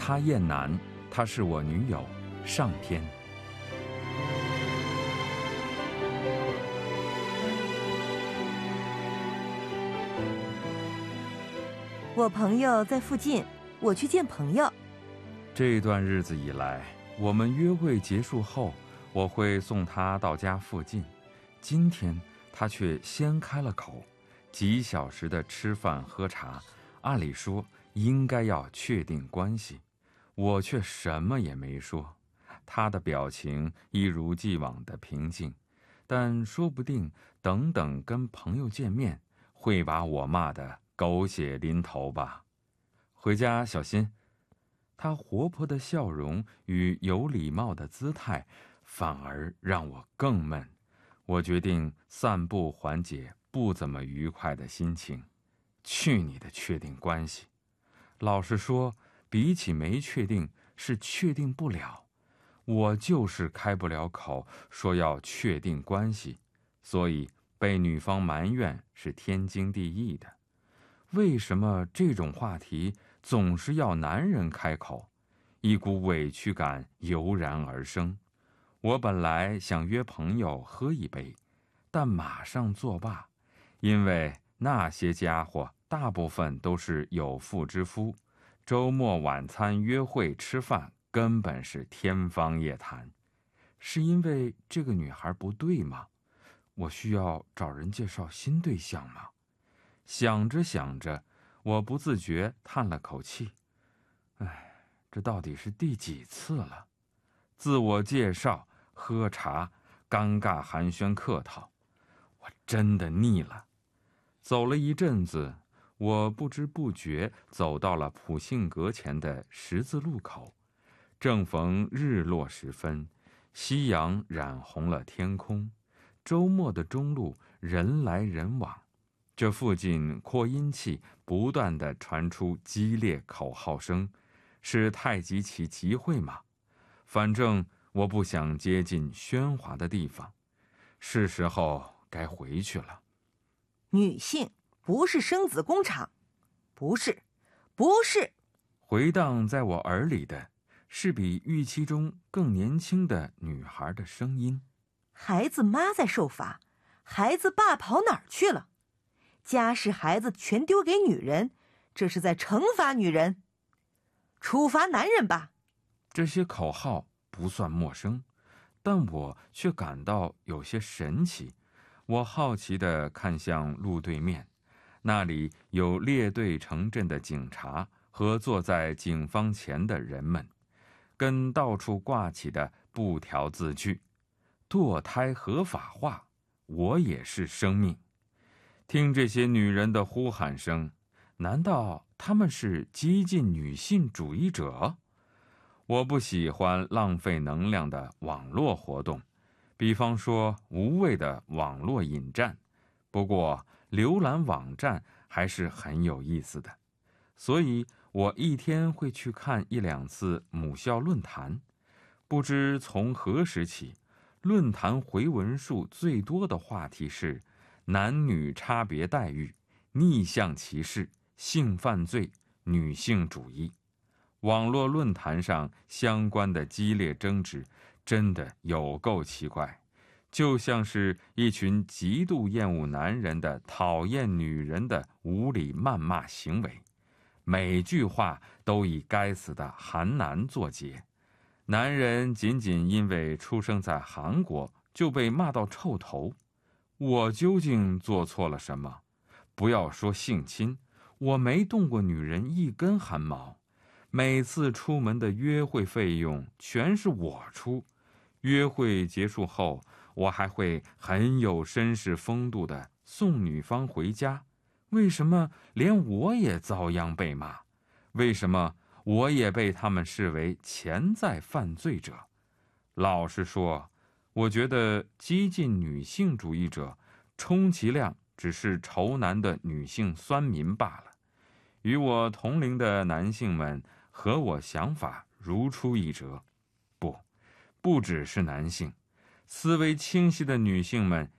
他厌男，她是我女友上篇。 我朋友在附近，我去见朋友。 这段日子以来，我们约会结束后，我会送他到家附近。今天他却先开了口，几小时的吃饭喝茶，按理说应该要确定关系，我却什么也没说。他的表情一如既往的平静，但说不定等等跟朋友见面，会把我骂得狗血淋头吧。回家小心。他活泼的笑容与有礼貌的姿态，反而让我更闷。我决定散步缓解不怎么愉快的心情。去你的确定关系！老实说，比起没确定，是确定不了。我就是开不了口说要确定关系，所以被女方埋怨是天经地义的。为什么这种话题总是要男人开口？一股委屈感油然而生。我本来想约朋友喝一杯，但马上作罢，因为那些家伙大部分都是有妇之夫，周末晚餐约会吃饭根本是天方夜谭。是因为这个女孩不对吗？我需要找人介绍新对象吗？想着想着，我不自觉叹了口气。这到底是第几次了？自我介绍、喝茶、尴尬寒暄客套，我真的腻了。走了一阵子，我不知不觉走到了普信阁前的十字路口。正逢日落时分，夕阳染红了天空。周末的中路人来人往，这附近扩音器不断地传出激烈口号声，是太极旗集会吗？反正我不想接近喧哗的地方，是时候该回去了。 女性不是生子工厂，不是。 回荡在我耳里的是比预期中更年轻的女孩的声音。 孩子妈在受罚，孩子爸跑哪儿去了？家事孩子全丢给女人，这是在惩罚女人。处罚男人吧。 这些口号不算陌生，但我却感到有些神奇。我好奇地看向路对面，那里有列队成阵的警察和坐在警方前的人们，跟到处挂起的布条字句：堕胎合法化，我也是生命。听这些女人的呼喊声，难道她们是激进女性主义者？我不喜欢浪费能量的网络活动，比方说无谓的网络引战。不过浏览网站还是很有意思的，所以我一天会去看一两次母校论坛。不知从何时起，论坛回文数最多的话题是男女差别待遇、逆向歧视、性犯罪、女性主义。网络论坛上相关的激烈争执真的有够奇怪，就像是一群极度厌恶男人的讨厌女人的无理谩骂行为，每句话都以该死的韩男作结。男人仅仅因为出生在韩国就被骂到臭头，我究竟做错了什么？不要说性侵，我没动过女人一根汗毛。每次出门的约会费用全是我出，约会结束后，我还会很有绅士风度地送女方回家。为什么连我也遭殃被骂？为什么我也被他们视为潜在犯罪者？老实说，我觉得激进女性主义者充其量只是仇男的女性酸民罢了。与我同龄的男性们和我想法如出一辙。不只是男性，思维清晰的女性们